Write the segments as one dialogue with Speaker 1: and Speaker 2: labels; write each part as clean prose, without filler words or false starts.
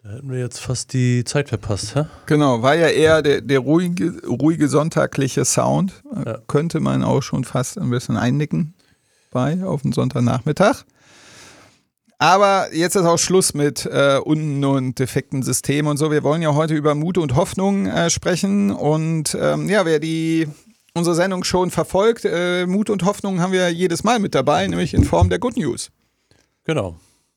Speaker 1: Da hätten wir jetzt fast die Zeit verpasst, hä?
Speaker 2: Genau, war ja eher der ruhige sonntagliche Sound.
Speaker 1: Ja.
Speaker 2: Könnte man auch schon fast ein bisschen einnicken auf den Sonntagnachmittag. Aber jetzt ist auch Schluss mit unten und defekten Systemen und so. Wir wollen ja heute über Mut und Hoffnung sprechen. Und wer unsere Sendung schon verfolgt, Mut und Hoffnung haben wir jedes Mal mit dabei, nämlich in Form der Good News.
Speaker 1: Genau.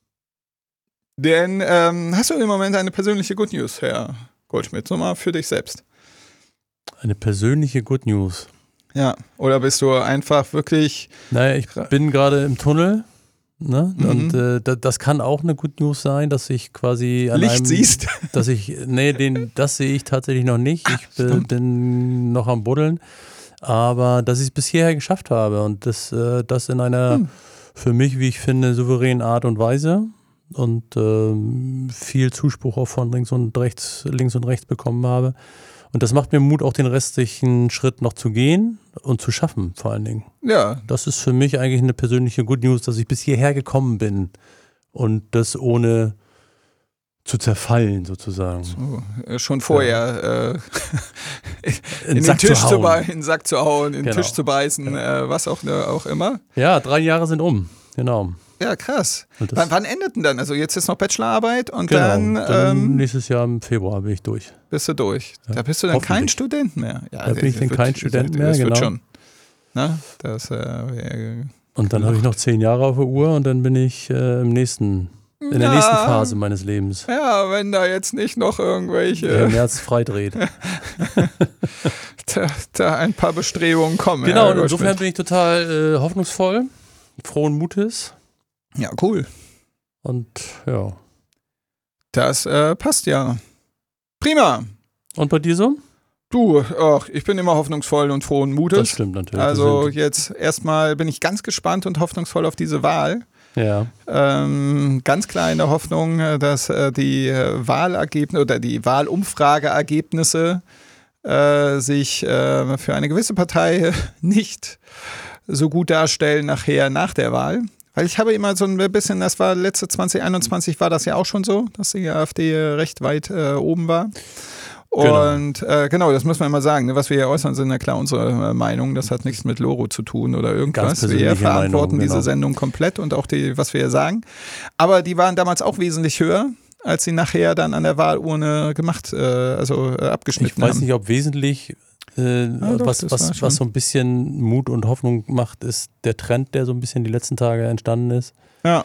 Speaker 2: Denn hast du im Moment eine persönliche Good News, Herr Goldschmidt, so mal für dich selbst?
Speaker 1: Eine persönliche Good News.
Speaker 2: Ja, oder bist du einfach wirklich...
Speaker 1: Naja, ich bin gerade im Tunnel, ne? Und das kann auch eine Good News sein, dass ich quasi an
Speaker 2: Licht siehst?
Speaker 1: Das sehe ich tatsächlich noch nicht. Ich bin noch am Buddeln. Aber dass ich es bis hierher geschafft habe und das in einer für mich, wie ich finde, souveränen Art und Weise und viel Zuspruch auch von links und rechts bekommen habe. Und das macht mir Mut, auch den restlichen Schritt noch zu gehen und zu schaffen, vor allen Dingen.
Speaker 2: Ja.
Speaker 1: Das ist für mich eigentlich eine persönliche Good News, dass ich bis hierher gekommen bin und das ohne zu zerfallen sozusagen.
Speaker 2: So, schon vorher in den
Speaker 1: Sack
Speaker 2: Tisch
Speaker 1: zu hauen.
Speaker 2: in den Sack zu hauen, in den
Speaker 1: Genau.
Speaker 2: Tisch zu beißen, was auch immer.
Speaker 1: Ja, 3 Jahre sind um, genau.
Speaker 2: Ja, krass.
Speaker 1: Und das-
Speaker 2: Wann endet denn dann? Also jetzt ist noch Bachelorarbeit und
Speaker 1: Genau,
Speaker 2: dann
Speaker 1: nächstes Jahr im Februar bin ich durch.
Speaker 2: bist du durch.
Speaker 1: Ja.
Speaker 2: Da bist du dann kein
Speaker 1: Hoffentlich.
Speaker 2: Student mehr. Ja,
Speaker 1: Da bin ich dann kein Student mehr,
Speaker 2: das
Speaker 1: genau.
Speaker 2: wird schon. Na, das
Speaker 1: Und dann habe ich noch 10 Jahre auf der Uhr und dann bin ich in der nächsten Phase meines Lebens.
Speaker 2: Ja, wenn da jetzt nicht noch
Speaker 1: Der
Speaker 2: irgendwelche
Speaker 1: März freidreht.
Speaker 2: da ein paar Bestrebungen kommen.
Speaker 1: Genau,
Speaker 2: Herr
Speaker 1: und insofern
Speaker 2: Goldschmidt.
Speaker 1: bin ich total hoffnungsvoll, frohen Mutes
Speaker 2: Ja, cool.
Speaker 1: und ja.
Speaker 2: Das passt ja. Prima.
Speaker 1: Und bei dir so?
Speaker 2: Du, ich bin immer hoffnungsvoll und frohen Mutes.
Speaker 1: Das stimmt natürlich.
Speaker 2: Also jetzt erstmal bin ich ganz gespannt und hoffnungsvoll auf diese Wahl.
Speaker 1: Ja.
Speaker 2: Ganz klar in der Hoffnung, dass die Wahlergebnisse oder die Wahlumfrageergebnisse sich für eine gewisse Partei nicht so gut darstellen nachher nach der Wahl. Weil ich habe immer so ein bisschen, das war letzte 2021 war das ja auch schon so, dass die AfD recht weit oben war. Und genau, das muss man immer sagen. Ne? Was wir hier äußern, sind ja klar unsere Meinung. Das hat nichts mit Loro zu tun oder irgendwas.
Speaker 1: Ganz
Speaker 2: Wir
Speaker 1: persönliche
Speaker 2: verantworten
Speaker 1: Meinung,
Speaker 2: diese
Speaker 1: genau.
Speaker 2: Sendung komplett und auch was wir hier sagen. Aber die waren damals auch wesentlich höher, als sie nachher dann an der Wahlurne abgeschnitten
Speaker 1: Ich weiß
Speaker 2: haben.
Speaker 1: nicht, ob wesentlich,
Speaker 2: doch, das war schon.
Speaker 1: was so ein bisschen Mut und Hoffnung macht, ist der Trend, der so ein bisschen die letzten Tage entstanden ist.
Speaker 2: Ja.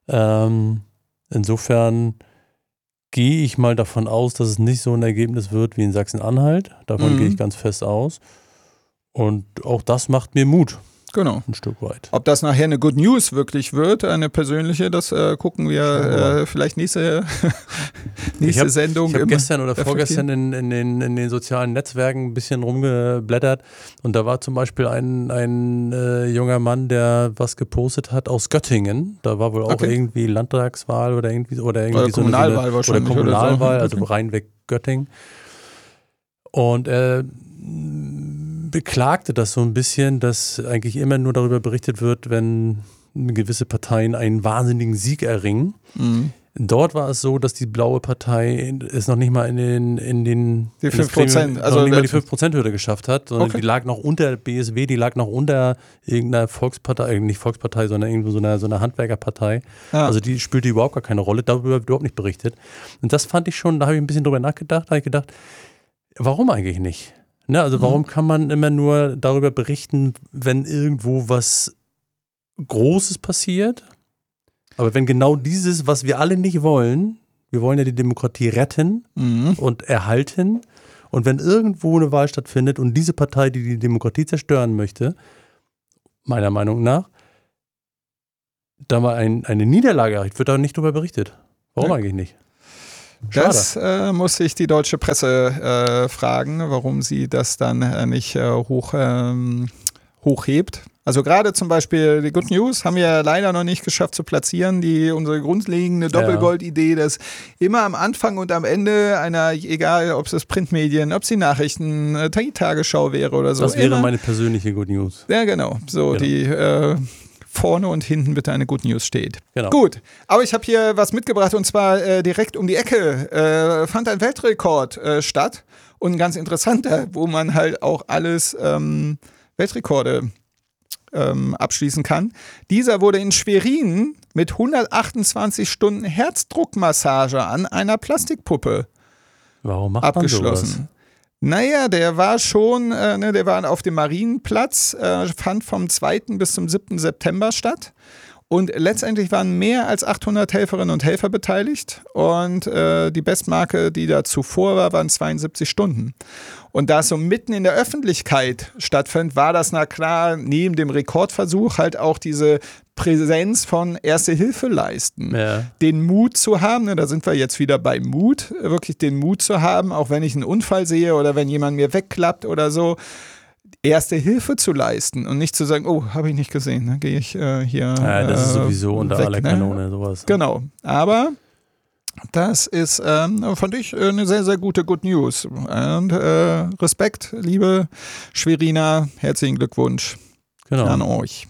Speaker 1: Insofern gehe ich mal davon aus, dass es nicht so ein Ergebnis wird wie in Sachsen-Anhalt. Davon gehe ich ganz fest aus. Und auch das macht mir Mut,
Speaker 2: Genau.
Speaker 1: ein Stück weit.
Speaker 2: Ob das nachher eine Good News wirklich wird, eine persönliche, das gucken wir vielleicht nächste Sendung.
Speaker 1: Ich habe
Speaker 2: im
Speaker 1: gestern oder
Speaker 2: Reflektieren.
Speaker 1: vorgestern in den sozialen Netzwerken ein bisschen rumgeblättert und da war zum Beispiel ein junger Mann, der was gepostet hat aus Göttingen. Da war wohl auch
Speaker 2: Okay.
Speaker 1: irgendwie Landtagswahl oder irgendwie
Speaker 2: Oder
Speaker 1: so
Speaker 2: Kommunalwahl
Speaker 1: eine,
Speaker 2: wahrscheinlich
Speaker 1: oder Kommunalwahl,
Speaker 2: oder so.
Speaker 1: also Rheinweg Göttingen. Und er beklagte das so ein bisschen, dass eigentlich immer nur darüber berichtet wird, wenn gewisse Parteien einen wahnsinnigen Sieg erringen.
Speaker 2: Mhm.
Speaker 1: Dort war es so, dass die blaue Partei es noch nicht mal in
Speaker 2: Die
Speaker 1: das
Speaker 2: 5%,
Speaker 1: Gremium,
Speaker 2: also
Speaker 1: noch nicht mal die 5%-Hürde geschafft hat, sondern
Speaker 2: Okay.
Speaker 1: die lag noch unter BSW, die lag noch unter irgendeiner Volkspartei, nicht Volkspartei, sondern irgendwo so einer Handwerkerpartei.
Speaker 2: Ja.
Speaker 1: Also die spielte überhaupt gar keine Rolle, darüber wird überhaupt nicht berichtet. Und das fand ich schon, da habe ich ein bisschen drüber nachgedacht, da habe ich gedacht, warum eigentlich nicht? Ne, also warum kann man immer nur darüber berichten, wenn irgendwo was Großes passiert? Aber wenn genau dieses, was wir alle nicht wollen, wir wollen ja die Demokratie retten und erhalten, und wenn irgendwo eine Wahl stattfindet und diese Partei, die die Demokratie zerstören möchte, meiner Meinung nach, da mal eine Niederlage erreicht, wird da nicht drüber berichtet. Warum eigentlich nicht? Schade.
Speaker 2: Das muss sich die deutsche Presse fragen, warum sie das dann nicht hochhebt. Also gerade zum Beispiel die Good News haben wir leider noch nicht geschafft zu platzieren. Unsere grundlegende Doppelgold-Idee, dass immer am Anfang und am Ende einer, egal ob es das Printmedien, ob es die Nachrichten, die Tagesschau wäre oder so.
Speaker 1: Das wäre
Speaker 2: immer,
Speaker 1: meine persönliche Good News.
Speaker 2: ja, genau. So
Speaker 1: Genau.
Speaker 2: die vorne und hinten bitte eine Good News steht.
Speaker 1: Genau.
Speaker 2: Gut, aber ich habe hier was mitgebracht und zwar direkt um die Ecke fand ein Weltrekord statt und ein ganz interessanter, wo man halt auch alles Weltrekorde abschließen kann. Dieser wurde in Schwerin mit 128 Stunden Herzdruckmassage an einer Plastikpuppe
Speaker 1: Warum macht man
Speaker 2: abgeschlossen.
Speaker 1: sowas?
Speaker 2: Naja, der war schon, der war auf dem Marienplatz, fand vom 2. bis zum 7. September statt. Und letztendlich waren mehr als 800 Helferinnen und Helfer beteiligt. Und die Bestmarke, die da zuvor war, waren 72 Stunden. Und da es so mitten in der Öffentlichkeit stattfand, war das na klar neben dem Rekordversuch halt auch diese Präsenz von Erste Hilfe leisten.
Speaker 1: Ja.
Speaker 2: Den Mut zu haben, da sind wir jetzt wieder bei Mut, wirklich den Mut zu haben, auch wenn ich einen Unfall sehe oder wenn jemand mir wegklappt oder so, Erste Hilfe zu leisten und nicht zu sagen, oh, habe ich nicht gesehen, dann gehe ich hier
Speaker 1: Ja, das ist sowieso unter
Speaker 2: weg,
Speaker 1: aller Kanone, sowas.
Speaker 2: Genau, aber das ist, fand ich, eine sehr, sehr gute Good News. Und Respekt, liebe Schweriner, herzlichen Glückwunsch an euch.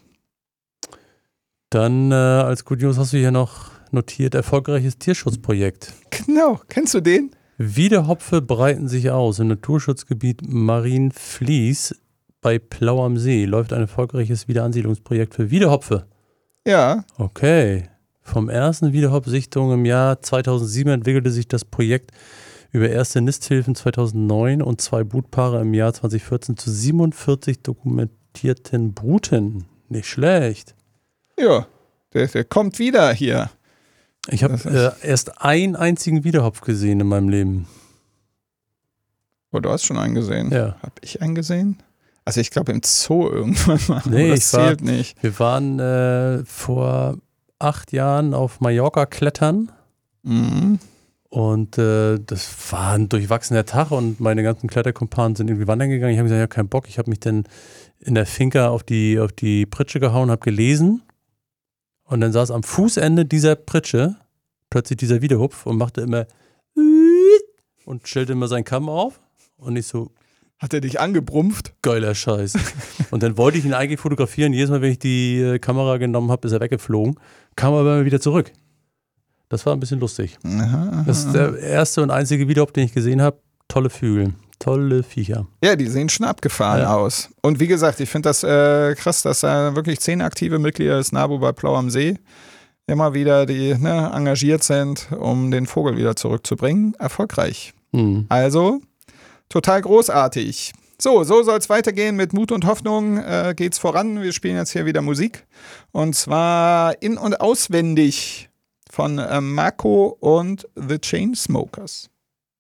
Speaker 1: Dann als Good News hast du hier noch notiert, erfolgreiches Tierschutzprojekt.
Speaker 2: Genau, kennst du den?
Speaker 1: Wiedehopfe breiten sich aus. Im Naturschutzgebiet Marienfließ bei Plau am See läuft ein erfolgreiches Wiederansiedlungsprojekt für Wiedehopfe.
Speaker 2: Ja.
Speaker 1: Okay. Vom ersten Wiedehopf-Sichtung im Jahr 2007 entwickelte sich das Projekt über erste Nisthilfen 2009 und 2 Brutpaare im Jahr 2014 zu 47 dokumentierten Bruten. Nicht schlecht.
Speaker 2: Ja, der kommt wieder hier.
Speaker 1: Ich habe erst einen einzigen Wiedehopf gesehen in meinem Leben.
Speaker 2: Oh, du hast schon einen gesehen?
Speaker 1: Ja.
Speaker 2: Habe ich einen gesehen? Also ich glaube im Zoo irgendwann mal.
Speaker 1: Nee,
Speaker 2: das zählt nicht.
Speaker 1: Wir waren vor 8 Jahren auf Mallorca klettern.
Speaker 2: Mhm.
Speaker 1: Und das war ein durchwachsener Tag und meine ganzen Kletterkumpanen sind irgendwie wandern gegangen. Ich habe gesagt, ich habe keinen Bock. Ich habe mich dann in der Finca auf die Pritsche gehauen, habe gelesen. Und dann saß am Fußende dieser Pritsche plötzlich dieser Wiedehopf und machte immer und stellte immer seinen Kamm auf. Und ich so,
Speaker 2: hat er dich angebrumpft?
Speaker 1: Geiler Scheiß. Und dann wollte ich ihn eigentlich fotografieren. Jedes Mal, wenn ich die Kamera genommen habe, ist er weggeflogen. Kam aber immer wieder zurück. Das war ein bisschen lustig.
Speaker 2: Aha.
Speaker 1: Das ist der erste und einzige Wiedehopf, den ich gesehen habe. Tolle Vögel. Tolle Viecher.
Speaker 2: Ja, die sehen schon abgefahren aus. Und wie gesagt, ich finde das krass, dass da wirklich 10 aktive Mitglieder des NABU bei Plau am See immer wieder die engagiert sind, um den Vogel wieder zurückzubringen. Erfolgreich.
Speaker 1: Mhm.
Speaker 2: Also, total großartig. So soll es weitergehen mit Mut und Hoffnung. Geht's voran. Wir spielen jetzt hier wieder Musik. Und zwar in- und auswendig von Marco und The Chainsmokers.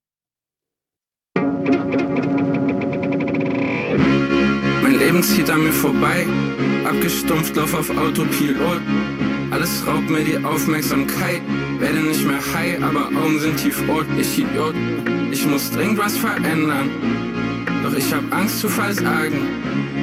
Speaker 3: Mein Leben zieht an mir vorbei, abgestumpft, lauf auf Autopilot. Alles raubt mir die Aufmerksamkeit, werde nicht mehr high, aber Augen sind tiefrot. Ich Idiot, ich muss dringend was verändern, doch ich hab Angst zu versagen.